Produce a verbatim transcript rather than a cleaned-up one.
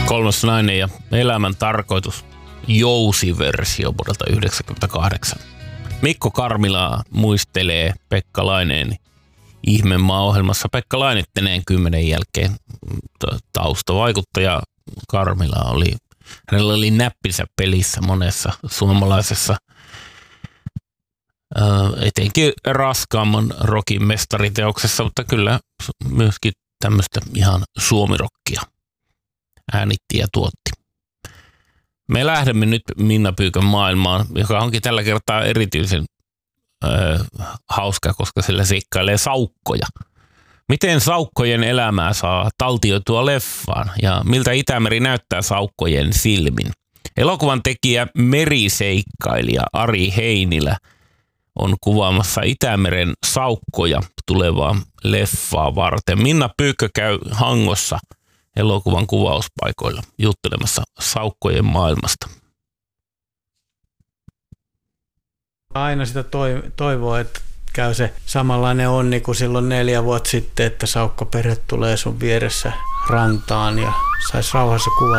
Kolmas nainen ja elämän tarkoitus, jousiversio vuodelta yhdeksänkymmentäkahdeksan. Mikko Karmila muistelee Pekka Laineen Ihmemaa-ohjelmassa Pekka Lainetteneen kymmenen jälkeen. Taustavaikuttaja Karmila oli, hänellä oli näppinsä pelissä monessa suomalaisessa, etenkin raskaamman rockin mestariteoksessa, mutta kyllä myöskin tämmöistä ihan suomirokkia äänitti ja tuotti. Me lähdemme nyt Minna Pyykön maailmaan, joka onkin tällä kertaa erityisen ö, hauska, koska sillä seikkailee saukkoja. Miten saukkojen elämää saa taltioitua leffaan ja miltä Itämeri näyttää saukkojen silmin? Elokuvan tekijä meriseikkailija Ari Heinilä on kuvaamassa Itämeren saukkoja tulevaa leffaa varten. Minna Pyykkö käy Hangossa elokuvan kuvauspaikoilla juttelemassa saukkojen maailmasta. Aina sitä toivoo, että käy se samanlainen onni kuin silloin neljä vuotta sitten, että saukkoperhe tulee sun vieressä rantaan ja saisi rauhassa kuvata